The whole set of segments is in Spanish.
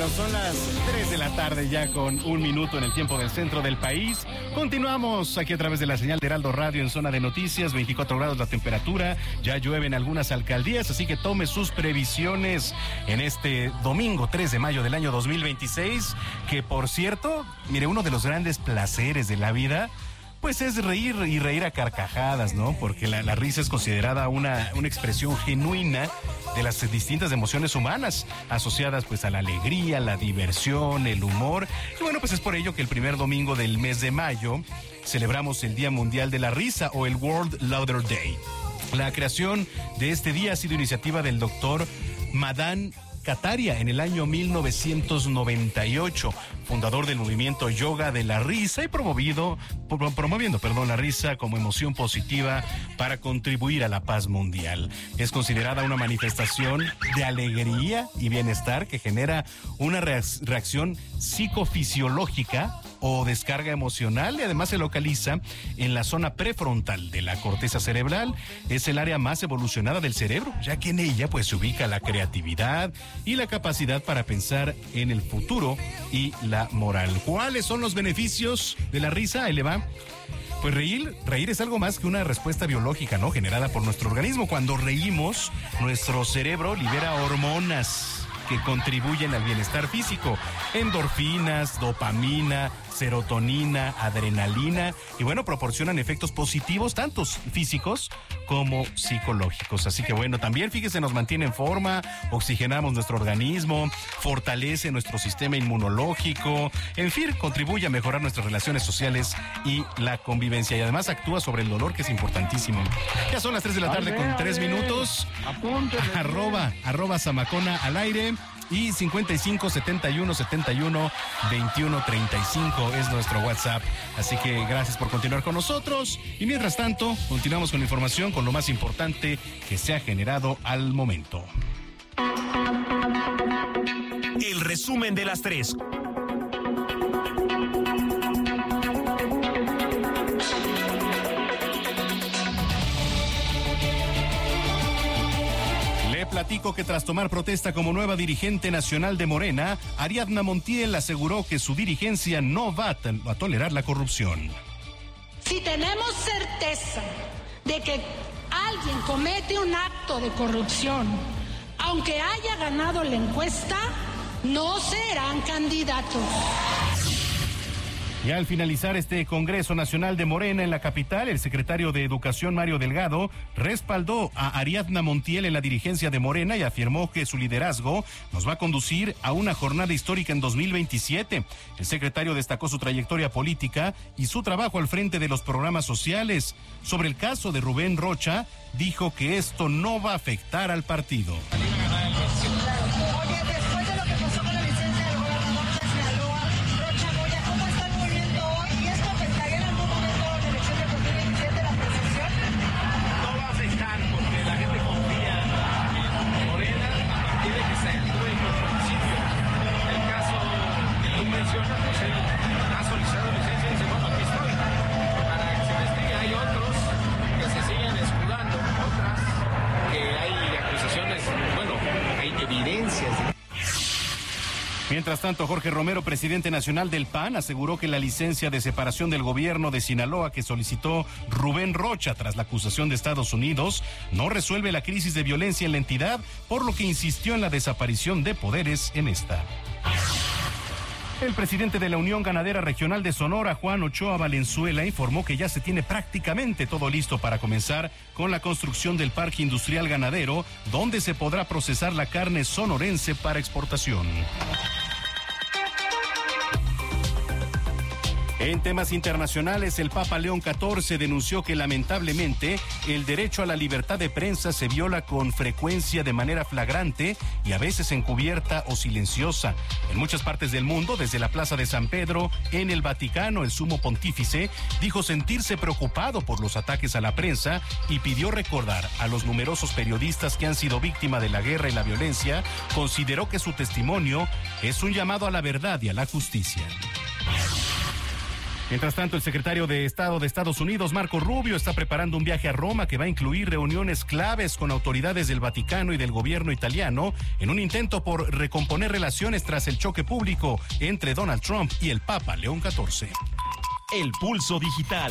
Bueno, son las 3 de la tarde ya con 1 minuto en el tiempo del centro del país. Continuamos aquí a través de la señal de Heraldo Radio en zona de noticias, 24 grados la temperatura, ya llueve en algunas alcaldías, así que tome sus previsiones en este domingo 3 de mayo del año 2026, que por cierto, mire, uno de los grandes placeres de la vida pues es reír y reír a carcajadas, ¿no? Porque la risa es considerada una expresión genuina de las distintas emociones humanas asociadas pues a la alegría, la diversión, el humor. Y bueno, pues es por ello que el primer domingo del mes de mayo celebramos el Día Mundial de la Risa o el World Laughter Day. La creación de este día ha sido iniciativa del doctor Madan Kataria en el año 1998, fundador del movimiento Yoga de la Risa y promoviendo la risa como emoción positiva para contribuir a la paz mundial. Es considerada una manifestación de alegría y bienestar que genera una reacción psicofisiológica o descarga emocional y además se localiza en la zona prefrontal de la corteza cerebral. Es el área más evolucionada del cerebro, ya que en ella pues se ubica la creatividad y la capacidad para pensar en el futuro y la moral. ¿Cuáles son los beneficios de la risa? Ahí le va. Pues reír es algo más que una respuesta biológica, ¿no? Generada por nuestro organismo. Cuando reímos, nuestro cerebro libera hormonas que contribuyen al bienestar físico, endorfinas, dopamina, serotonina, adrenalina, y bueno, proporcionan efectos positivos, tanto físicos como psicológicos. Así que bueno, también fíjese, nos mantiene en forma, oxigenamos nuestro organismo, fortalece nuestro sistema inmunológico, en fin, contribuye a mejorar nuestras relaciones sociales y la convivencia, y además actúa sobre el dolor, que es importantísimo. Ya son las 3 de la tarde con 3 minutos. Arroba Zamacona al aire. Y 55 71 71 21 35 es nuestro WhatsApp. Así que gracias por continuar con nosotros. Y mientras tanto, continuamos con información, con lo más importante que se ha generado al momento. El resumen de las 3. Platico que tras tomar protesta como nueva dirigente nacional de Morena, Ariadna Montiel aseguró que su dirigencia no va a tolerar la corrupción. Si tenemos certeza de que alguien comete un acto de corrupción, aunque haya ganado la encuesta, no serán candidatos. Y al finalizar este Congreso Nacional de Morena en la capital, el secretario de Educación, Mario Delgado, respaldó a Ariadna Montiel en la dirigencia de Morena y afirmó que su liderazgo nos va a conducir a una jornada histórica en 2027. El secretario destacó su trayectoria política y su trabajo al frente de los programas sociales. Sobre el caso de Rubén Rocha, dijo que esto no va a afectar al partido. Mientras tanto, Jorge Romero, presidente nacional del PAN, aseguró que la licencia de separación del gobierno de Sinaloa que solicitó Rubén Rocha tras la acusación de Estados Unidos no resuelve la crisis de violencia en la entidad, por lo que insistió en la desaparición de poderes en esta. El presidente de la Unión Ganadera Regional de Sonora, Juan Ochoa Valenzuela, informó que ya se tiene prácticamente todo listo para comenzar con la construcción del Parque Industrial Ganadero, donde se podrá procesar la carne sonorense para exportación. En temas internacionales, el Papa León XIV denunció que lamentablemente el derecho a la libertad de prensa se viola con frecuencia de manera flagrante y a veces encubierta o silenciosa. En muchas partes del mundo, desde la Plaza de San Pedro, en el Vaticano, el sumo pontífice dijo sentirse preocupado por los ataques a la prensa y pidió recordar a los numerosos periodistas que han sido víctimas de la guerra y la violencia. Consideró que su testimonio es un llamado a la verdad y a la justicia. Mientras tanto, el secretario de Estado de Estados Unidos, Marco Rubio, está preparando un viaje a Roma que va a incluir reuniones claves con autoridades del Vaticano y del gobierno italiano en un intento por recomponer relaciones tras el choque público entre Donald Trump y el Papa León XIV. El pulso digital.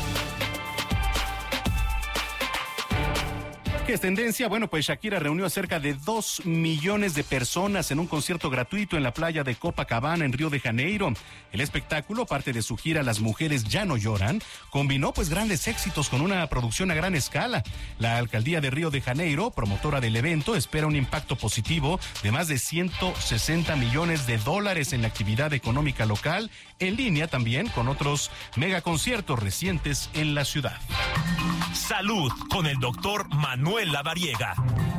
¿Qué es tendencia? Bueno, pues Shakira reunió a cerca de 2 millones de personas en un concierto gratuito en la playa de Copacabana, en Río de Janeiro. El espectáculo, parte de su gira Las Mujeres Ya No Lloran, combinó pues grandes éxitos con una producción a gran escala. La alcaldía de Río de Janeiro, promotora del evento, espera un impacto positivo de más de 160 millones de dólares en la actividad económica local, en línea también con otros megaconciertos recientes en la ciudad. Salud con el doctor Manuel Lavariega.